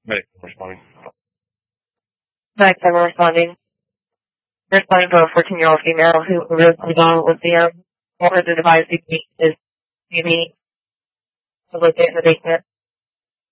Medic responding. Medic responding. Responding to a 14-year-old female who lives on lithium. What the device is me to locate in the basement.